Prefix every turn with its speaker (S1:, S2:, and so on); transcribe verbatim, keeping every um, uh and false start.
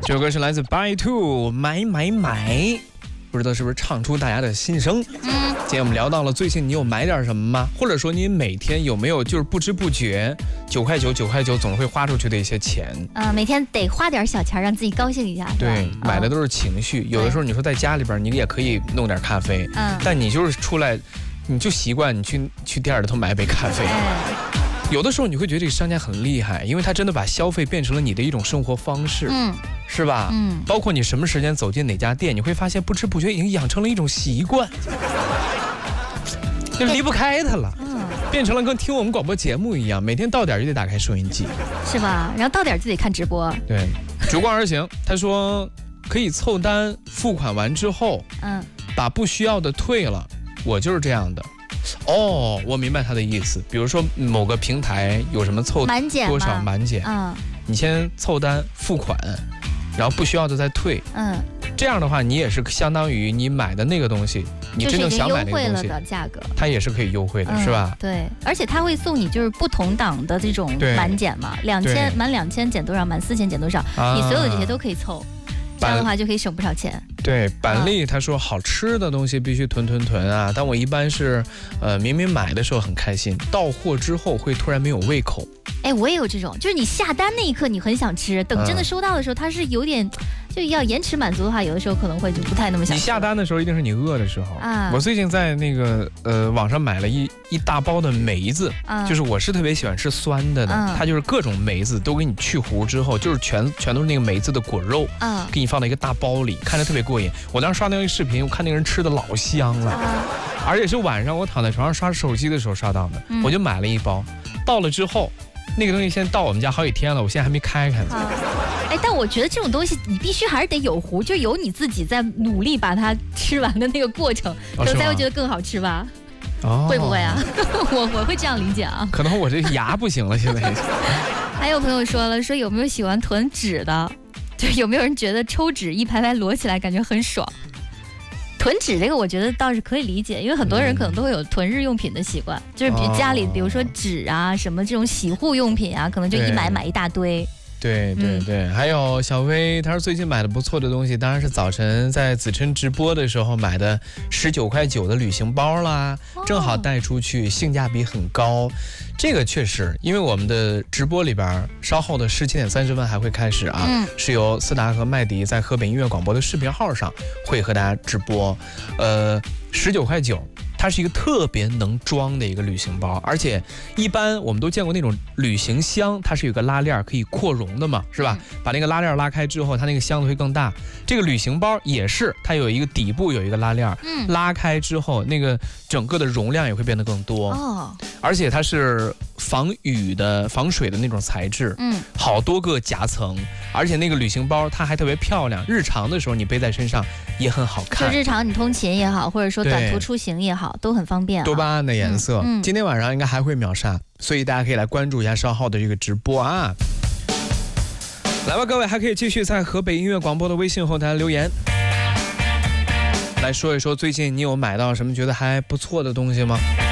S1: 这首歌是来自 By Two 买买买，不知道是不是唱出大家的心声。嗯，今天我们聊到了最近你有买点什么吗？或者说你每天有没有就是不知不觉九块九九块九总会花出去的一些钱？
S2: 啊、呃，每天得花点小钱让自己高兴一下。
S1: 对，买的都是情绪。嗯、有的时候你说在家里边你也可以弄点咖啡，嗯，但你就是出来，你就习惯你去去店里头买一杯咖啡。哎，有的时候你会觉得这个商家很厉害，因为他真的把消费变成了你的一种生活方式，嗯，是吧？嗯，包括你什么时间走进哪家店，你会发现不知不觉已经养成了一种习惯，就离不开它了，嗯，变成了跟听我们广播节目一样，每天到点就得打开收音机，
S2: 是吧？然后到点就得看直播。
S1: 对，逐光而行。他说可以凑单，付款完之后，嗯，把不需要的退了。我就是这样的。哦，我明白他的意思。比如说某个平台有什么凑
S2: 满减
S1: 多少满减，嗯，你先凑单付款，然后不需要的再退，嗯，这样的话你也是相当于你买的那个东西，你真正想买那个东西，
S2: 的价格，
S1: 它也是可以优惠的，嗯、是吧？
S2: 对，而且它会送你就是不同档的这种满减嘛，两千满两千减多少，满四千减多少，啊、你所有的这些都可以凑。这样的话就可以省不少钱。
S1: 对，板栗他说好吃的东西必须囤囤囤啊，但我一般是，呃，明明买的时候很开心，到货之后会突然没有胃口。
S2: 哎，我也有这种，就是你下单那一刻你很想吃，等真的收到的时候，它是有点就要延迟满足的话，有的时候可能会就不太那么想吃。
S1: 你下单的时候一定是你饿的时候啊。我最近在那个呃网上买了一一大包的梅子，啊、就是我是特别喜欢吃酸的的，啊、它就是各种梅子都给你去核之后，就是全全都是那个梅子的果肉，啊，给你放到一个大包里，看着特别过瘾。我当时刷那个视频，我看那个人吃的老香了，啊、而且是晚上我躺在床上刷手机的时候刷到的，嗯、我就买了一包，到了之后。那个东西现在到我们家好几天了，我现在还没开开呢。啊、
S2: 哎，但我觉得这种东西你必须还是得有核，就有你自己在努力把它吃完的那个过程，可能才会觉得更好吃吧？哦，会不会啊？我我会这样理解啊。
S1: 可能我这牙不行了，现在。
S2: 还有朋友说了，说有没有喜欢囤纸的？就有没有人觉得抽纸一排排摞起来感觉很爽？囤纸这个我觉得倒是可以理解，因为很多人可能都会有囤日用品的习惯，就是比如家里比如说纸啊什么这种洗护用品啊，可能就一买买一大堆。
S1: 对对对，嗯、还有小薇，她说最近买的不错的东西，当然是早晨在子琛直播的时候买的十九块九的旅行包啦，哦、正好带出去，性价比很高。这个确实，因为我们的直播里边，稍后的十七点三十分还会开始啊，嗯、是由思达和麦迪在河北音乐广播的视频号上会和大家直播，呃，十九块九。它是一个特别能装的一个旅行包，而且一般我们都见过那种旅行箱，它是有个拉链可以扩容的嘛，是吧？把那个拉链拉开之后，它那个箱子会更大。这个旅行包也是，它有一个底部有一个拉链，嗯，拉开之后，那个整个的容量也会变得更多。哦，而且它是防雨的、防水的那种材质，嗯，好多个夹层，而且那个旅行包它还特别漂亮，日常的时候你背在身上也很好看。
S2: 就日常你通勤也好，或者说短途出行也好。都很方便、啊，
S1: 多巴胺的颜色、嗯嗯、今天晚上应该还会秒杀，所以大家可以来关注一下稍后的这个直播啊。来吧，各位还可以继续在河北音乐广播的微信后台留言，来说一说最近你有买到什么觉得还不错的东西吗？